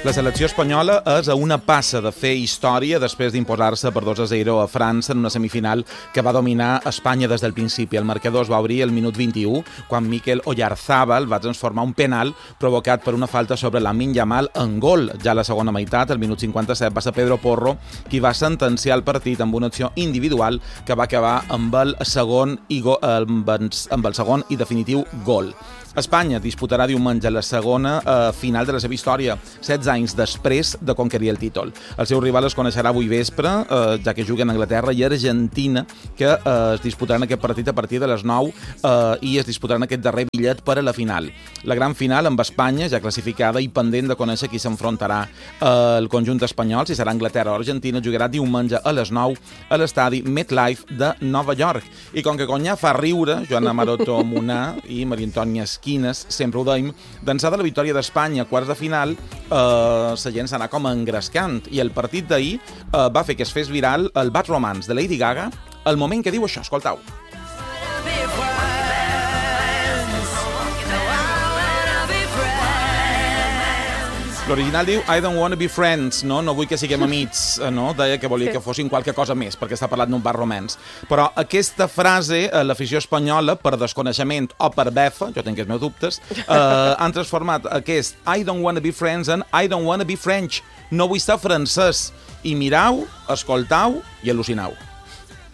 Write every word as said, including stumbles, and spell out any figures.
La selecció espanyola és a una passa de fer història després d'imposar-se per dos a zero a França en una semifinal que va dominar Espanya des del principi. El marcador es va obrir al minut vint-i-u, quan Mikel Oyarzábal va transformar un penal provocat per una falta sobre Lamine Yamal en gol. Ja a la segona meitat, al minut cinquanta-set, va ser Pedro Porro qui va sentenciar el partit amb una acció individual que va acabar amb el segon i, go amb el segon i definitiu gol. Espanya disputarà diumenge la segona eh, final de la seva història, setze anys després de conquerir el títol. El seu rival es coneixerà avui vespre, eh, ja que juguen Anglaterra i Argentina, que eh, es disputaran aquest partit a partir de les nou eh, i es disputaran aquest darrer bitllet per a la final. La gran final amb Espanya, ja classificada i pendent de conèixer qui s'enfrontarà al eh, conjunt espanyol, si serà Anglaterra o Argentina, jugarà diumenge a les nou a l'estadi MetLife de Nova York. I com que Conyà fa riure, Joana Maroto Munà i Maria Antònia Esquines, sempre ho deim, d'ençà de la victòria d'Espanya a quarts de final, eh, la gent s'anà com engrescant, i el partit d'ahir eh, va fer que es fes viral el Bad Romance de Lady Gaga, el moment que diu això, escoltau. L'original diu I don't wanna be friends, no? No vull que siguem amics, no? Deia que volia que fossin qualque cosa més, perquè està parlant d'un bar romance. Però aquesta frase, l'afició espanyola, per desconeixement o per befa, jo tinc els meus dubtes, eh, han transformat aquest I don't wanna be friends en I don't wanna be French. No vull ser francès. I mirau, escoltau i al·lucinau.